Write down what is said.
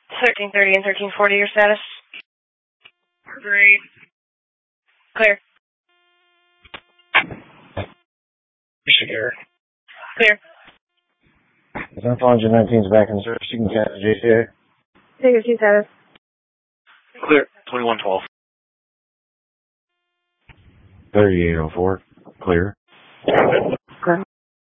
1330 and 1340, your status? Great. Clear. Secure. Clear. If I'm following your 19's back in service, you can catch the JCA. Figure 2 status. Clear. 2112. 3804. Clear.